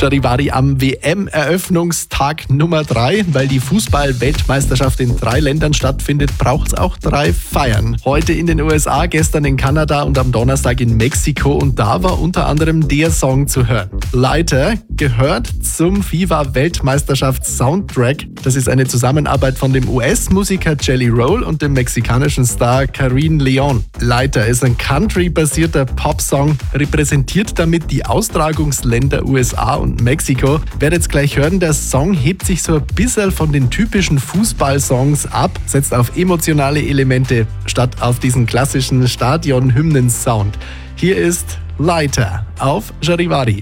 Charivari am WM-Eröffnungstag Nummer 3. Weil die Fußball-Weltmeisterschaft in 3 Ländern stattfindet, braucht es auch 3 Feiern. Heute in den USA, gestern in Kanada und am Donnerstag in Mexiko. Und da war unter anderem der Song zu hören. Lighter gehört zum FIFA-Weltmeisterschafts-Soundtrack. Das ist eine Zusammenarbeit von dem US-Musiker Jelly Roll und dem mexikanischen Star Karin Leon. Lighter ist ein Country-basierter Popsong, repräsentiert damit die Austragungsländer USA und Mexiko. Werdet jetzt gleich hören, der Song hebt sich so ein bisschen von den typischen Fußballsongs ab, setzt auf emotionale Elemente statt auf diesen klassischen Stadion-Hymnen-Sound. Hier ist Lighter auf Charivari.